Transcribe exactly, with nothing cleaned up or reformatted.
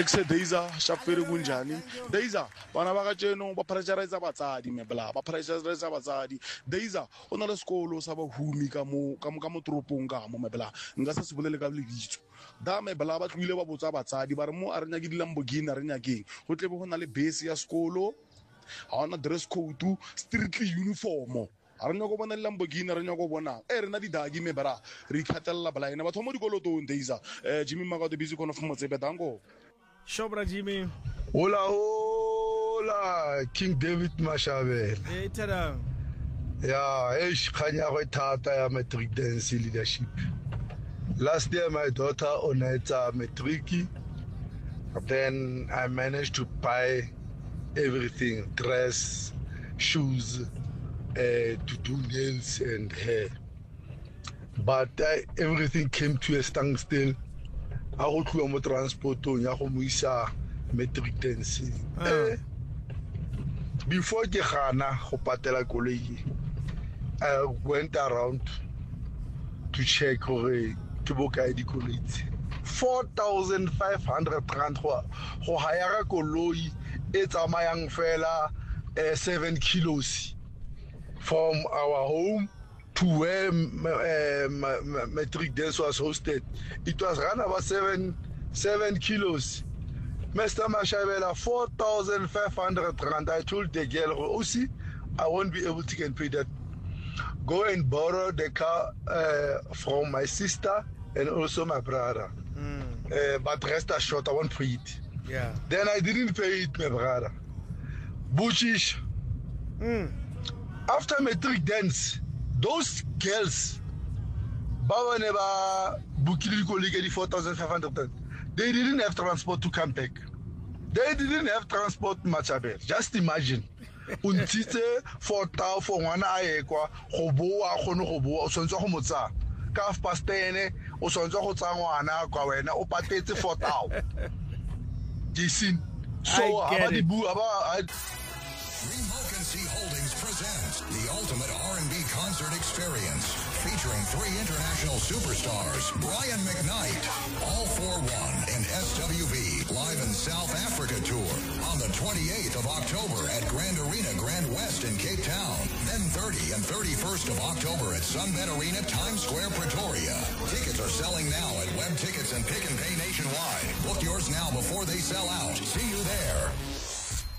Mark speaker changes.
Speaker 1: Exe Deiza Shafiri Gunjani Deiza bana ba ga tseno ba pressurize batsadi me bla ba pressurize batsadi Deiza o na le sekolo sa ba humi ka mo ka mo ka mo tropong ka mo me bla nka se se bolele ka lebitso da me bla ba tlile ba botsa batsadi ba re mo a re nya ke di Lamborghini a re nya keng go tle be go na le base ya sekolo ha ona dress code strictly uniform a re nya go bona le Lamborghini a re nya go bona e re na di dagi me bra re ikhatella bla ene batho mo dikolotong Deiza eh Jimmy Magato busy kono fmo tsebe dango
Speaker 2: Shobra Jimmy.
Speaker 3: Hola, hola, King David Mashabela.
Speaker 2: Hey, tada.
Speaker 3: Yeah, eish, khanya go thata ya matric dance leadership. Last year, my daughter onetsa matric. Then I managed to buy everything: dress, shoes, uh, to do nails and hair. But uh, everything came to a standstill. I go tloa mo transportong ya go mo isa matric dance. Eh before ke gana go patela koloi I went around to check gore ke bokae di koloi four thousand five hundred rand go go hire koloi e tsamayang fela seven kilos from our home to where uh, matric dance was hosted. It was run about seven seven kilos. Mister Mashabela, four thousand five hundred rand. I told the girl, oh see, I won't be able to get paid that. Go and borrow the car uh, from my sister and also my brother. Mm. Uh, but rest assured, I won't pay it.
Speaker 2: Yeah.
Speaker 3: Then I didn't pay it, my brother. Buchish. Mm. After matric dance, those girls, Baba never booked the four thousand five hundred. They didn't have transport to come back. They didn't have transport Machabel. Just imagine. Untite for tau for one eye kwa hoboa hono hoboa sonzo homotsa. Kaf pastene o sonzo hotsangwana kwa wena o patetse for tau. Jisin. So abadi bu aba
Speaker 4: Remocancy Holdings presents the ultimate R and B concert experience, featuring three international superstars, Brian McKnight, All for One, and S W V live in South Africa tour on the twenty-eighth of October at Grand Arena Grand West in Cape Town, then thirty and thirty-first of October at Sunbet Arena Times Square, Pretoria. Tickets are selling now at Web Tickets and Pick and Pay nationwide. Book yours now before they sell out. See you there.